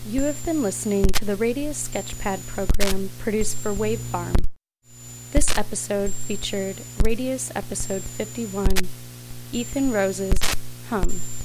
You have been listening to the Radius Sketchpad program produced for Wave Farm. This episode featured Radius Episode 51, Ethan Rose's Hum.